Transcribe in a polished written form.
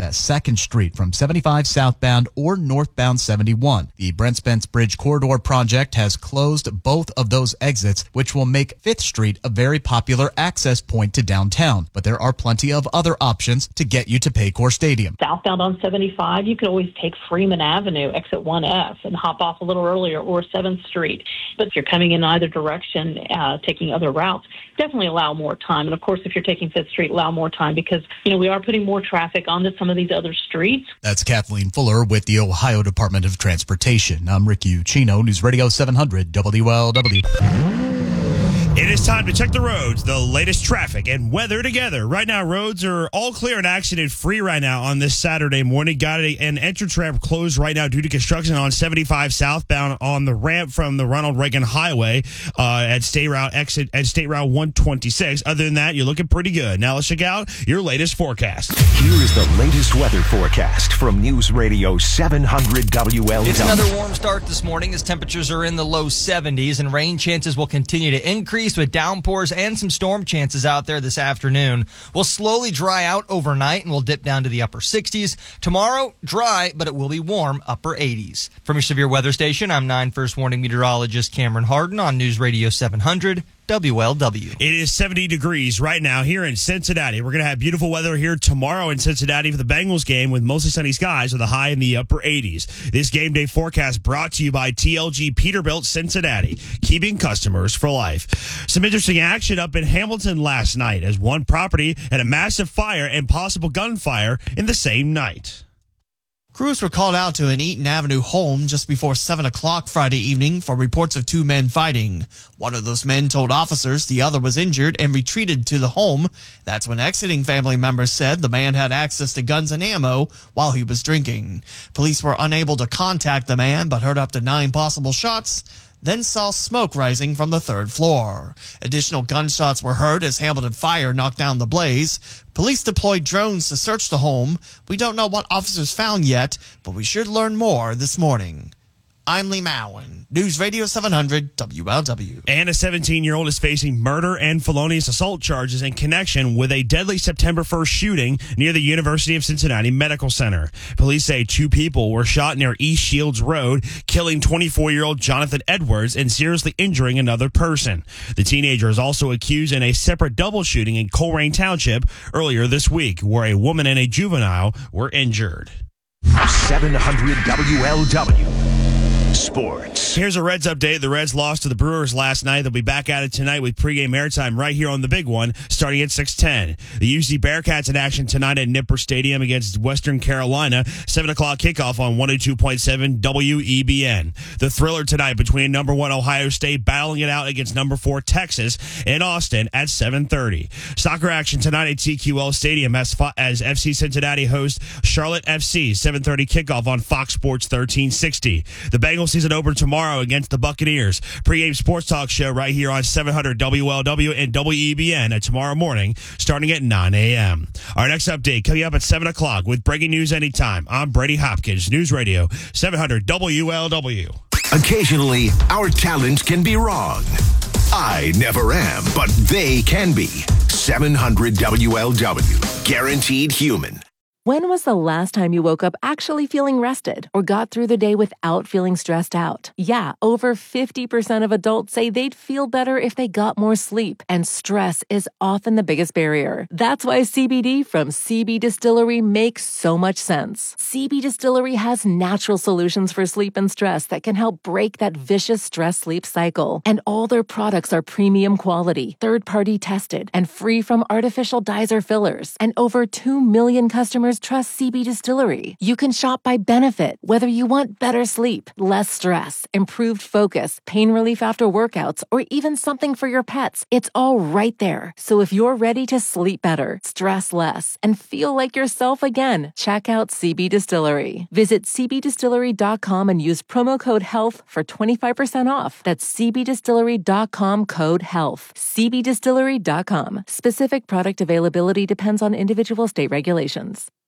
access 2nd Street from 75 southbound or northbound 71. The Brent Spence Bridge Corridor project has closed both of those exits, which will make 5th Street a very popular access point to downtown. But there are plenty of other options to get you to Paycor Stadium. Southbound on 75, you could always take Freeman Avenue, exit 1F, and hop off a little earlier, or 7th Street. But if you're coming in either direction, taking other routes, definitely allow more time. And of course, if you're taking 5th Street, allow more time because, we are putting more traffic onto some of these other streets. That's Kathleen Fuller with the Ohio Department of Transportation. I'm Rick Ucchino, News Radio 700 WLW. It is time to check the roads, the latest traffic and weather together. Right now, roads are all clear and accident-free right now on this Saturday morning. Got an entrance ramp closed right now due to construction on 75 southbound on the ramp from the Ronald Reagan Highway at State Route 126. Other than that, you're looking pretty good. Now let's check out your latest forecast. Here is the latest weather forecast from News Radio 700 WLW. It's another warm start this morning as temperatures are in the low 70s and rain chances will continue to increase with downpours and some storm chances out there this afternoon. We'll slowly dry out overnight and we'll dip down to the upper 60s. Tomorrow, dry, but it will be warm, upper 80s. From your severe weather station, I'm 9 First Warning meteorologist Cameron Harden on News Radio 700 WLW. It is 70 degrees right now here in Cincinnati. We're going to have beautiful weather here tomorrow in Cincinnati for the Bengals game with mostly sunny skies with a high in the upper 80s. This game day forecast brought to you by TLG Peterbilt Cincinnati, keeping customers for life. Some interesting action up in Hamilton last night as one property had a massive fire and possible gunfire in the same night. Crews were called out to an Eaton Avenue home just before 7 o'clock Friday evening for reports of 2 men fighting. One of those men told officers the other was injured and retreated to the home. That's when exiting family members said the man had access to guns and ammo while he was drinking. Police were unable to contact the man but heard up to 9 possible shots, then saw smoke rising from the 3rd floor. Additional gunshots were heard as Hamilton Fire knocked down the blaze. Police deployed drones to search the home. We don't know what officers found yet, but we should learn more this morning. I'm Lee Mowen, News Radio 700 WLW. And a 17-year-old is facing murder and felonious assault charges in connection with a deadly September 1st shooting near the University of Cincinnati Medical Center. Police say 2 people were shot near East Shields Road, killing 24-year-old Jonathan Edwards and seriously injuring another person. The teenager is also accused in a separate double shooting in Colerain Township earlier this week, where a woman and a juvenile were injured. 700 WLW. Sports. Here's a Reds update. The Reds lost to the Brewers last night. They'll be back at it tonight with pregame airtime right here on the big one, starting at 6:10. The UC Bearcats in action tonight at Nipper Stadium against Western Carolina. 7 o'clock kickoff on 102.7 WEBN. The thriller tonight between number 1 Ohio State battling it out against number 4 Texas in Austin at 7:30. Soccer action tonight at TQL Stadium as FC Cincinnati hosts Charlotte FC. 7:30 kickoff on Fox Sports 1360. The Bengals season opener tomorrow against the Buccaneers. Pre-game sports talk show right here on 700 WLW and WEBN tomorrow morning starting at 9 a.m. Our next update coming up at 7 o'clock with breaking news anytime. I'm Brady Hopkins, News Radio 700 WLW. Occasionally, our talent can be wrong. I never am, but they can be. 700 WLW. Guaranteed human. When was the last time you woke up actually feeling rested or got through the day without feeling stressed out? Yeah, over 50% of adults say they'd feel better if they got more sleep, and stress is often the biggest barrier. That's why CBD from CB Distillery makes so much sense. CB Distillery has natural solutions for sleep and stress that can help break that vicious stress-sleep cycle. And all their products are premium quality, third-party tested, and free from artificial dyes or fillers. And over 2 million customers trust CB Distillery. You can shop by benefit, whether you want better sleep, less stress, improved focus, pain relief after workouts, or even something for your pets. It's all right there. So if you're ready to sleep better, stress less, and feel like yourself again, check out CB Distillery. Visit cbdistillery.com and use promo code HEALTH for 25% off. That's cbdistillery.com code HEALTH. cbdistillery.com. Specific product availability depends on individual state regulations.